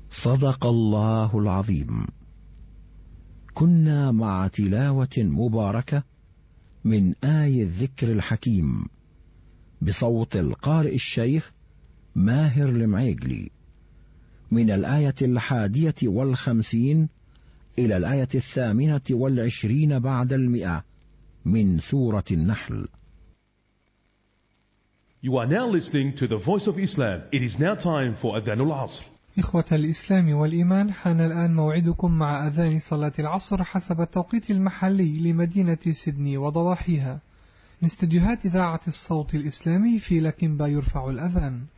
صدق الله العظيم. كنا مع تلاوة مباركة من آي الذكر الحكيم بصوت القارئ الشيخ ماهر المعيقلي، من الآية 51 إلى الآية 28 بعد 100 من سورة النحل. You are now listening to the Voice of Islam. It is now time for Adhan al-Asr. إخوة الإسلام والإيمان، حان الآن موعدكم مع أذان صلاة العصر حسب التوقيت المحلي لمدينة سيدني وضواحيها. من استديوهات إذاعة الصوت الإسلامي في لكنبا يرفع الأذان.